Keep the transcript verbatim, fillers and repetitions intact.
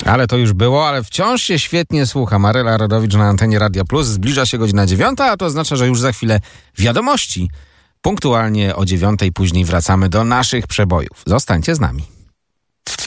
Ale to już było, ale wciąż się świetnie słucha. Maryla Rodowicz na antenie Radia Plus. Zbliża się godzina dziewiąta, a to oznacza, że już za chwilę wiadomości. Punktualnie o dziewiątej później wracamy do naszych przebojów. Zostańcie z nami.